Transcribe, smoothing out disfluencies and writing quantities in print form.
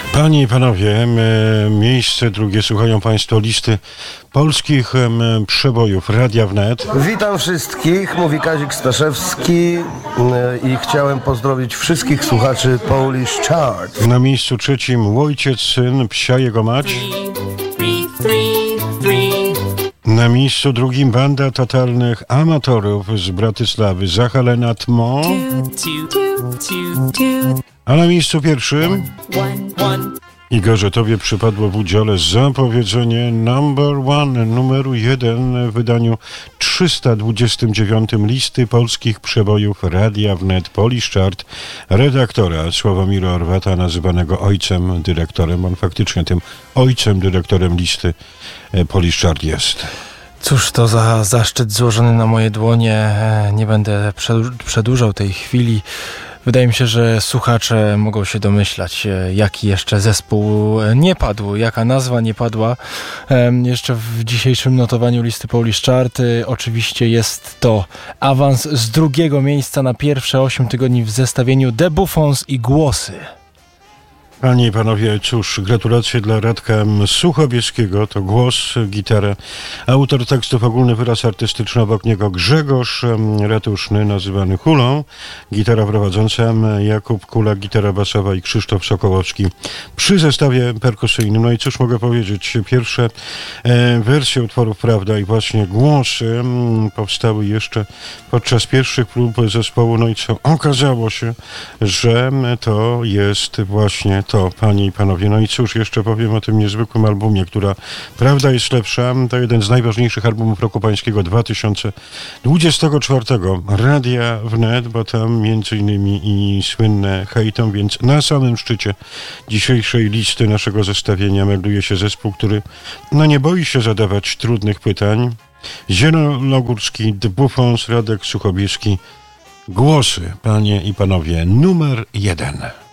Panie i panowie, miejsce drugie. Słuchają państwo listy polskich przebojów Radia Wnet. Witam wszystkich, mówi Kazik Staszewski i chciałem pozdrowić wszystkich słuchaczy Polish Chart. Na miejscu trzecim Ojciec, Syn, Psia jego mać. Na miejscu drugim banda totalnych amatorów z Bratysławy, Zachalena Tmo. A na miejscu pierwszym Igorze, tobie przypadło w udziale zapowiedzenie numeru 1 w wydaniu 329 listy polskich przebojów Radia Wnet Polish Chart redaktora Sławomira Orwata, nazywanego ojcem dyrektorem. On faktycznie tym ojcem dyrektorem listy Polish Chart jest. Cóż to za zaszczyt złożony na moje dłonie. Nie będę przedłużał tej chwili. Wydaje mi się, że słuchacze mogą się domyślać, jaki jeszcze zespół nie padł, jaka nazwa nie padła. Jeszcze w dzisiejszym notowaniu listy Polish Chart oczywiście jest to awans z drugiego miejsca na pierwsze 8 tygodni w zestawieniu The Buffons i Głosy. Panie i panowie, cóż, gratulacje dla Radka Suchobieskiego, to głos, gitara, autor tekstów, ogólny wyraz artystyczny, obok niego Grzegorz Ratuszny, nazywany Hulą, gitara prowadząca, Jakub Kula, gitara basowa i Krzysztof Sokołowski przy zestawie perkusyjnym. No i cóż mogę powiedzieć, pierwsze wersje utworów Prawda i właśnie głosy powstały jeszcze podczas pierwszych prób zespołu, no i co? Okazało się, że to jest właśnie to, panie i panowie. No i cóż, jeszcze powiem o tym niezwykłym albumie, która Prawda jest lepsza. To jeden z najważniejszych albumów roku pańskiego 2024 Radia Wnet, bo tam między innymi i słynne Hejtom, więc na samym szczycie dzisiejszej listy naszego zestawienia melduje się zespół, który nie boi się zadawać trudnych pytań. Zielonogórski, The Buffons, Radek Suchobieski. Głosy, panie i panowie, numer 1.